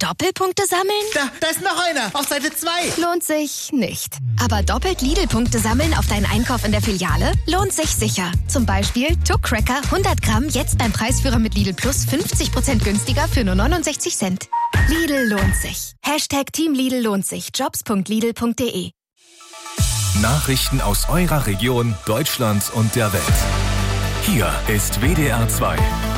Doppelpunkte sammeln? Da ist noch einer, auf Seite 2. Lohnt sich nicht. Aber doppelt Lidl-Punkte sammeln auf deinen Einkauf in der Filiale lohnt sich sicher. Zum Beispiel Tuck Cracker 100 Gramm jetzt beim Preisführer mit Lidl Plus 50% günstiger für nur 69 Cent. Lidl lohnt sich. Team Lidl lohnt sich. Jobs.lidl.de. Nachrichten aus eurer Region, Deutschlands und der Welt. Hier ist WDR 2.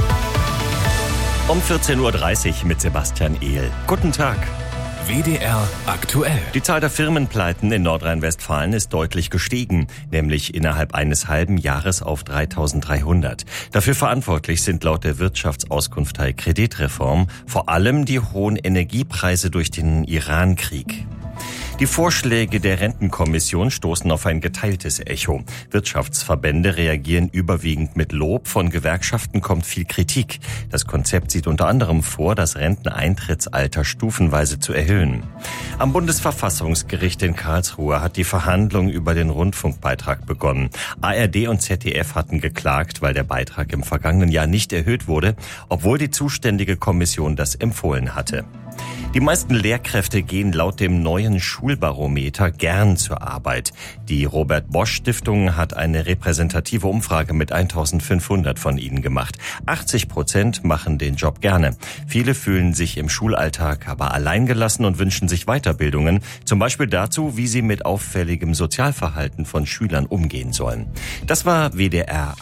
Um 14.30 Uhr mit Sebastian Ehl. Guten Tag. WDR aktuell. Die Zahl der Firmenpleiten in Nordrhein-Westfalen ist deutlich gestiegen, nämlich innerhalb eines halben Jahres auf 3.300. Dafür verantwortlich sind laut der Wirtschaftsauskunft Kreditreform vor allem die hohen Energiepreise durch den Iran-Krieg. Die Vorschläge der Rentenkommission stoßen auf ein geteiltes Echo. Wirtschaftsverbände reagieren überwiegend mit Lob, von Gewerkschaften kommt viel Kritik. Das Konzept sieht unter anderem vor, das Renteneintrittsalter stufenweise zu erhöhen. Am Bundesverfassungsgericht in Karlsruhe hat die Verhandlung über den Rundfunkbeitrag begonnen. ARD und ZDF hatten geklagt, weil der Beitrag im vergangenen Jahr nicht erhöht wurde, obwohl die zuständige Kommission das empfohlen hatte. Die meisten Lehrkräfte gehen laut dem neuen Schulbarometer gern zur Arbeit. Die Robert-Bosch-Stiftung hat eine repräsentative Umfrage mit 1.500 von ihnen gemacht. 80% machen den Job gerne. Viele fühlen sich im Schulalltag aber alleingelassen und wünschen sich Weiterbildungen, zum Beispiel dazu, wie sie mit auffälligem Sozialverhalten von Schülern umgehen sollen. Das war WDR.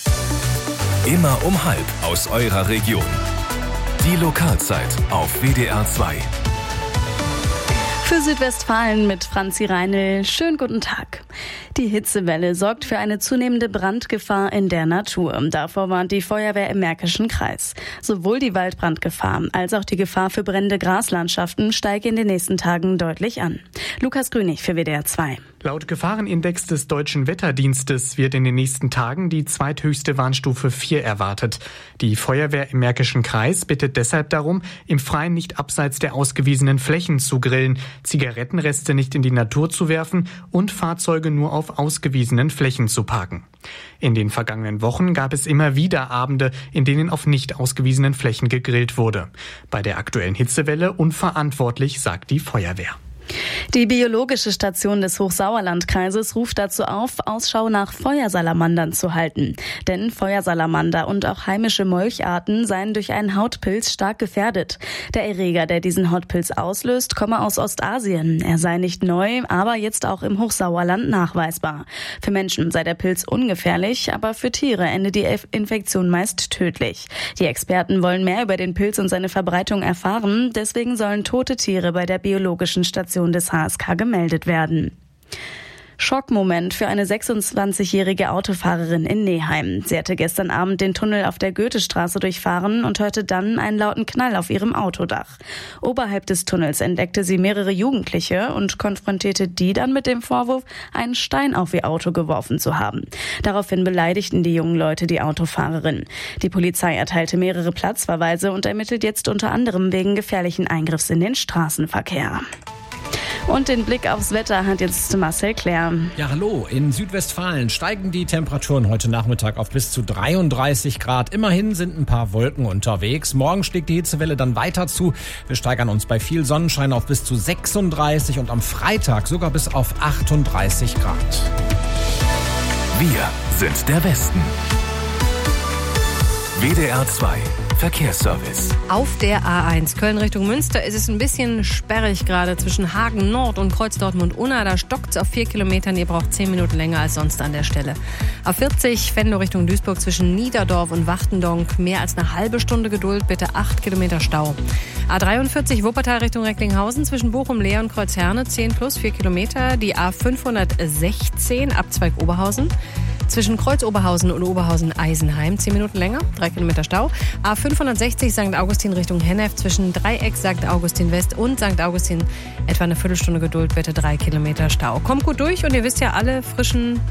Immer um 12:30 aus eurer Region. Die Lokalzeit auf WDR 2. Für Südwestfalen mit Franzi Reinl. Schönen guten Tag. Die Hitzewelle sorgt für eine zunehmende Brandgefahr in der Natur. Davor warnt die Feuerwehr im Märkischen Kreis. Sowohl die Waldbrandgefahr als auch die Gefahr für brennende Graslandschaften steigt in den nächsten Tagen deutlich an. Lukas Grünig für WDR 2. Laut Gefahrenindex des Deutschen Wetterdienstes wird in den nächsten Tagen die zweithöchste Warnstufe 4 erwartet. Die Feuerwehr im Märkischen Kreis bittet deshalb darum, im Freien nicht abseits der ausgewiesenen Flächen zu grillen, Zigarettenreste nicht in die Natur zu werfen und Fahrzeuge nur auf ausgewiesenen Flächen zu parken. In den vergangenen Wochen gab es immer wieder Abende, in denen auf nicht ausgewiesenen Flächen gegrillt wurde. Bei der aktuellen Hitzewelle unverantwortlich, sagt die Feuerwehr. Die biologische Station des Hochsauerlandkreises ruft dazu auf, Ausschau nach Feuersalamandern zu halten. Denn Feuersalamander und auch heimische Molcharten seien durch einen Hautpilz stark gefährdet. Der Erreger, der diesen Hautpilz auslöst, komme aus Ostasien. Er sei nicht neu, aber jetzt auch im Hochsauerland nachweisbar. Für Menschen sei der Pilz ungefährlich, aber für Tiere endet die Infektion meist tödlich. Die Experten wollen mehr über den Pilz und seine Verbreitung erfahren. Deswegen sollen tote Tiere bei der biologischen Station des HSK gemeldet werden. Schockmoment für eine 26-jährige Autofahrerin in Neheim. Sie hatte gestern Abend den Tunnel auf der Goethestraße durchfahren und hörte dann einen lauten Knall auf ihrem Autodach. Oberhalb des Tunnels entdeckte sie mehrere Jugendliche und konfrontierte die dann mit dem Vorwurf, einen Stein auf ihr Auto geworfen zu haben. Daraufhin beleidigten die jungen Leute die Autofahrerin. Die Polizei erteilte mehrere Platzverweise und ermittelt jetzt unter anderem wegen gefährlichen Eingriffs in den Straßenverkehr. Und den Blick aufs Wetter hat jetzt Marcel Claire. Ja, hallo. In Südwestfalen steigen die Temperaturen heute Nachmittag auf bis zu 33 Grad. Immerhin sind ein paar Wolken unterwegs. Morgen schlägt die Hitzewelle dann weiter zu. Wir steigern uns bei viel Sonnenschein auf bis zu 36 und am Freitag sogar bis auf 38 Grad. Wir sind der Westen. WDR 2 Verkehrsservice. Auf der A1 Köln Richtung Münster ist es ein bisschen sperrig gerade zwischen Hagen Nord und Kreuz Dortmund-Unna. Da stockt es auf 4 Kilometern. Ihr braucht 10 Minuten länger als sonst an der Stelle. A40 Venlo Richtung Duisburg zwischen Niederdorf und Wachtendonk. Mehr als eine halbe Stunde Geduld. Bitte 8 Kilometer Stau. A43 Wuppertal Richtung Recklinghausen zwischen Bochum, Leer und Kreuzherne 10 plus 4 Kilometer. Die A516 Abzweig Oberhausen. Zwischen Kreuz-Oberhausen und Oberhausen-Eisenheim 10 Minuten länger, 3 Kilometer Stau. A560 St. Augustin Richtung Hennef zwischen Dreieck St. Augustin West und St. Augustin etwa eine Viertelstunde Geduld, bitte 3 Kilometer Stau. Kommt gut durch und ihr wisst ja, alle frischen